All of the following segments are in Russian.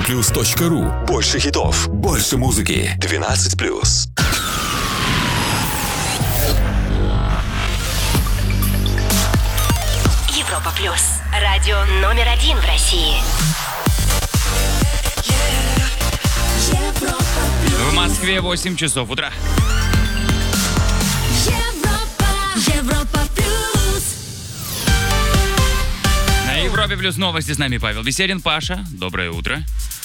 europaplus.ru. Больше хитов, больше музыки. 12+. Европа Плюс. Радио номер 1 в России. В Москве 8 часов утра. Европа Плюс. На Европе Плюс новости с нами Павел Беседин. Паша, доброе утро.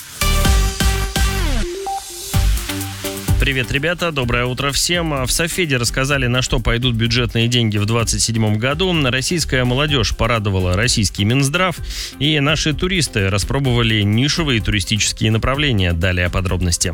Привет, ребята, доброе утро всем. В Софеде рассказали, на что пойдут бюджетные деньги в 2027 году. Российская молодежь порадовала российский Минздрав, и наши туристы распробовали нишевые туристические направления. Далее подробности.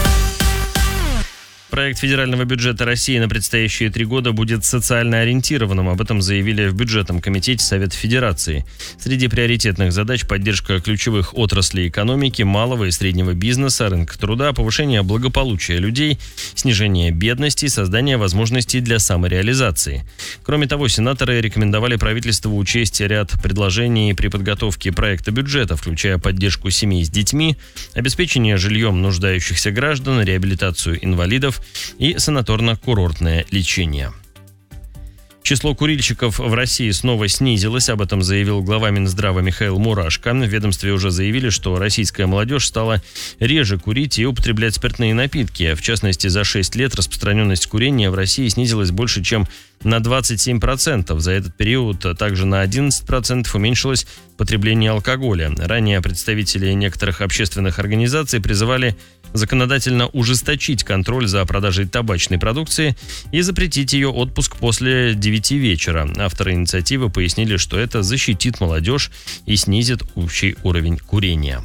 Проект федерального бюджета России на предстоящие 3 года будет социально ориентированным. Об этом заявили в бюджетном комитете Совета Федерации. Среди приоритетных задач поддержка ключевых отраслей экономики, малого и среднего бизнеса, рынка труда, повышение благополучия людей, снижение бедности и создание возможностей для самореализации. Кроме того, сенаторы рекомендовали правительству учесть ряд предложений при подготовке проекта бюджета, включая поддержку семей с детьми, обеспечение жильем нуждающихся граждан, реабилитацию инвалидов и санаторно-курортное лечение. Число курильщиков в России снова снизилось, об этом заявил глава Минздрава Михаил Мурашко. В ведомстве уже заявили, что российская молодежь стала реже курить и употреблять спиртные напитки. В частности, за 6 лет распространенность курения в России снизилась больше, чем на 27%. За этот период также на 11% уменьшилось потребление алкоголя. Ранее представители некоторых общественных организаций призывали законодательно ужесточить контроль за продажей табачной продукции и запретить ее отпуск после 9 вечера. Авторы инициативы пояснили, что это защитит молодежь и снизит общий уровень курения.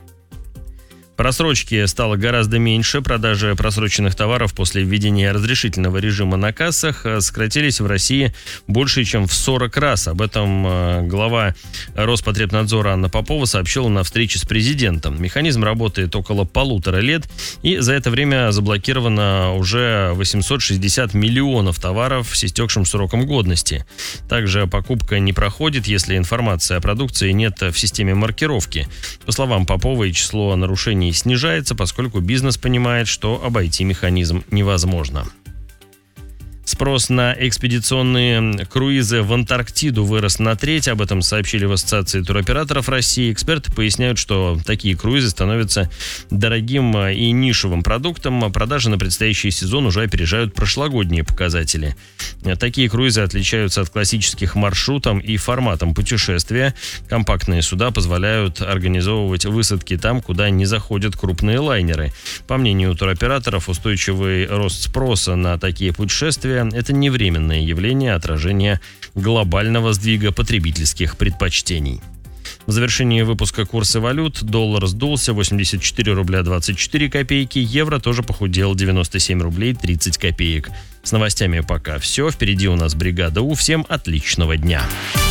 Просрочки стало гораздо меньше. Продажи просроченных товаров после введения разрешительного режима на кассах сократились в России больше, чем в 40 раз. Об этом глава Роспотребнадзора Анна Попова сообщила на встрече с президентом. Механизм работает около 1,5 лет, и за это время заблокировано уже 860 миллионов товаров с истекшим сроком годности. Также покупка не проходит, если информации о продукции нет в системе маркировки. По словам Поповой, число нарушений снижается, поскольку бизнес понимает, что обойти механизм невозможно. Спрос на экспедиционные круизы в Антарктиду вырос на треть. Об этом сообщили в Ассоциации туроператоров России. Эксперты поясняют, что такие круизы становятся дорогим и нишевым продуктом. Продажи на предстоящий сезон уже опережают прошлогодние показатели. Такие круизы отличаются от классических маршрутом и форматом путешествия. Компактные суда позволяют организовывать высадки там, куда не заходят крупные лайнеры. По мнению туроператоров, устойчивый рост спроса на такие путешествия – это не временное явление, а отражение глобального сдвига потребительских предпочтений. В завершении выпуска курсы валют. Доллар сдулся 84 рубля 24 копейки. Евро тоже похудел 97 рублей 30 копеек. С новостями пока все. Впереди у нас бригада У. Всем отличного дня.